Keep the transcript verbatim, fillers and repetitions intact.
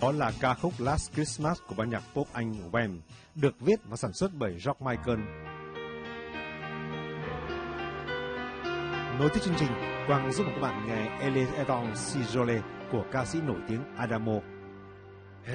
Đó là ca khúc Last Christmas của ban nhạc pop Anh Wham, được viết và sản xuất bởi George Michael. Nối tiếp chương trình, Quang giúp các bạn nghe Elle Eton Si Jole của ca sĩ nổi tiếng Adamo.